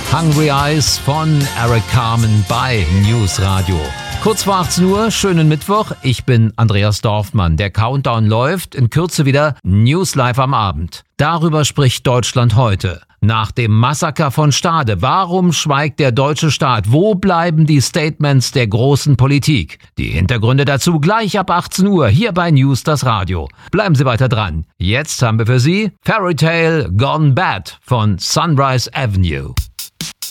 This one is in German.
Hungry Eyes von Eric Carmen bei News Radio. Kurz vor 18 Uhr, schönen Mittwoch. Ich bin Andreas Dorfmann. Der Countdown läuft. In Kürze wieder News Live am Abend. Darüber spricht Deutschland heute. Nach dem Massaker von Stade. Warum schweigt der deutsche Staat? Wo bleiben die Statements der großen Politik? Die Hintergründe dazu gleich ab 18 Uhr hier bei News das Radio. Bleiben Sie weiter dran. Jetzt haben wir für Sie Fairy Tale Gone Bad von Sunrise Avenue.